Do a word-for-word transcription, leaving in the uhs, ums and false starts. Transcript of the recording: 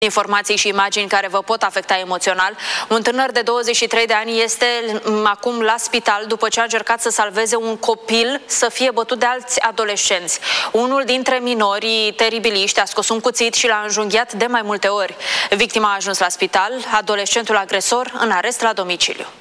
Informații și imagini care vă pot afecta emoțional. Un tânăr de douăzeci și trei de ani este acum la spital după ce a încercat să salveze un copil să fie bătut de alți adolescenți. Unul dintre minorii teribiliști a scos un cuțit și l-a înjunghiat de mai multe ori. Victima a ajuns la spital, adolescentul agresor în arest la domiciliu.